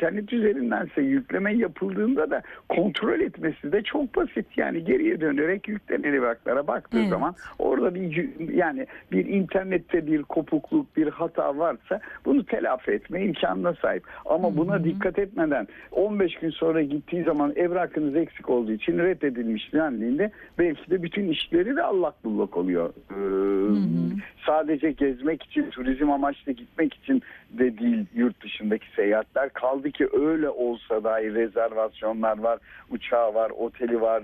internet üzerindense yükleme yapıldığında da kontrol etmesi de çok basit. Yani geriye dönerek yüklenen evraklara baktığı zaman orada bir internette bir kopukluk, bir hata varsa bunu telafi etme imkanına sahip. Ama buna dikkat etmeden 15 gün sonra gittiği zaman evrakınız eksik olduğu için reddedilmiş dendiğinde belki de bütün işleri de allak bullak oluyor. Sadece gezmek için, turizm amaçlı gitmek için de değil yurt dışındaki seyahatler. Kaldı ki öyle olsa dahi rezervasyonlar var, uçağı var, oteli var,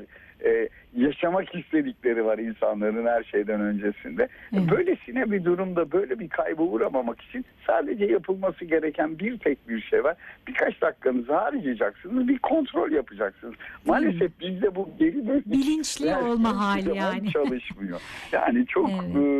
yaşamak istedikleri var insanların her şeyden öncesinde. Böylesine bir durumda böyle bir kayba uğramamak için sadece yapılması gereken bir tek bir şey var. Birkaç dakikanızı harcayacaksınız, bir kontrol yapacaksınız. Maalesef bizde bu geri dönüş bilinçli olma hali yani çalışmıyor. Yani çok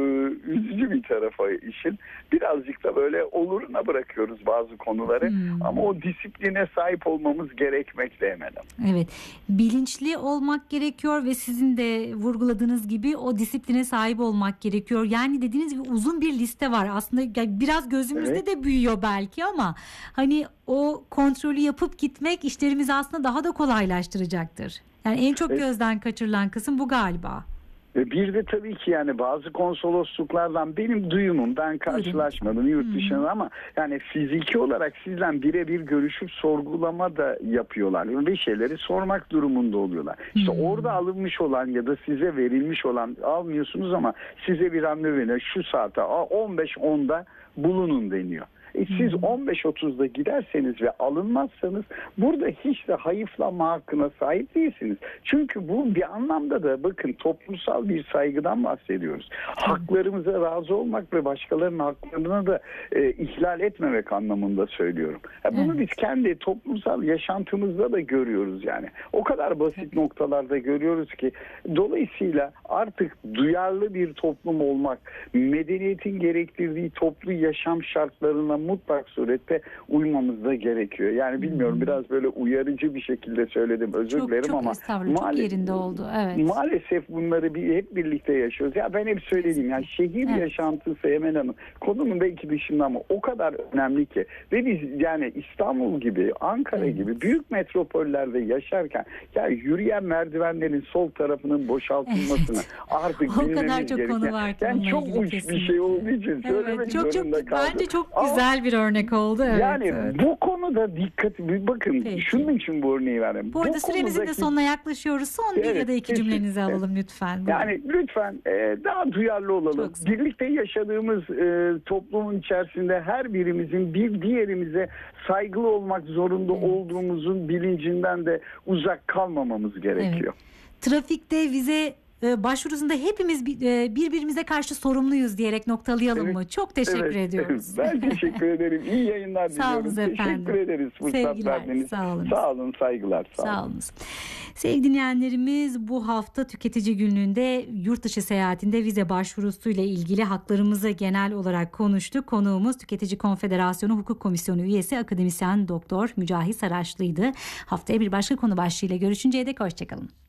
üzücü bir tarafı işin. Birazcık da böyle oluruna bırakıyoruz bazı konuları ama o disipline sahip olmamız gerekmekte Emel Hanım. Evet. Bilinçli olmak gerekiyor ve sizin de vurguladığınız gibi o disipline sahip olmak gerekiyor. Yani dediğiniz gibi uzun bir liste var. Aslında biraz gözümüzde de büyüyor belki ama hani o kontrolü yapıp gitmek işlerimizi aslında daha da kolaylaştıracaktır. Yani en çok gözden kaçırılan kısım bu galiba. Bir de tabii ki yani bazı konsolosluklardan benim duyumum, ben karşılaşmadım yurt dışında ama yani fiziki olarak sizden birebir görüşüp sorgulama da yapıyorlar. Bir şeyleri sormak durumunda oluyorlar. İşte orada alınmış olan ya da size verilmiş olan almıyorsunuz ama size bir randevu veriyor. Şu saate 15.10'da bulunun deniyor. Siz 15.30'da giderseniz ve alınmazsanız burada hiç de hayıflanma hakkına sahip değilsiniz. Çünkü bu bir anlamda da bakın toplumsal bir saygıdan bahsediyoruz. Haklarımıza razı olmak ve başkalarının haklarını da ihlal etmemek anlamında söylüyorum. Bunu biz kendi toplumsal yaşantımızda da görüyoruz yani. O kadar basit noktalarda görüyoruz ki dolayısıyla artık duyarlı bir toplum olmak, medeniyetin gerektirdiği toplu yaşam şartlarına mutlak surette uymamız da gerekiyor. Yani bilmiyorum biraz böyle uyarıcı bir şekilde söyledim. Özür dilerim ama çok yerinde oldu. Evet. Maalesef bunları hep birlikte yaşıyoruz. Ya ben hep söylediğim yani şehir yaşantısı Emel Hanım konunun belki dışında ama o kadar önemli ki ve biz yani İstanbul gibi, Ankara gibi büyük metropollerde yaşarken ya yürüyen merdivenlerin sol tarafının boşaltılmasını artık o kadar çok konu var. Yani çok uç bir şey olduğu için söylemek zorunda kaldım. Bence çok güzel bir örnek oldu. Evet, yani bu konuda bakın şunun için bu örneği verdim. Bu arada süremizin de sonuna yaklaşıyoruz. Son bir ya da iki cümlenizi alalım lütfen. Yani lütfen daha duyarlı olalım. Birlikte yaşadığımız toplumun içerisinde her birimizin bir diğerimize saygılı olmak zorunda olduğumuzun bilincinden de uzak kalmamamız gerekiyor. Trafikte vize başvurusunda hepimiz birbirimize karşı sorumluyuz diyerek noktalayalım mı? Çok teşekkür ediyoruz. Ben teşekkür ederim. İyi yayınlar diliyorum. Sağ olun efendim. Teşekkür ederiz fırsat verdiğiniz. Sağ olun. Sağ olun, saygılar. Sağ olun. Sevgili dinleyenlerimiz, bu hafta Tüketici Günü'nde yurt dışı seyahatinde vize başvurusuyla ilgili haklarımızı genel olarak konuştuk. Konuğumuz Tüketici Konfederasyonu Hukuk Komisyonu üyesi akademisyen Doktor Mücahit Saraçlı'ydı. Haftaya bir başka konu başlığıyla görüşünceye dek hoşçakalın.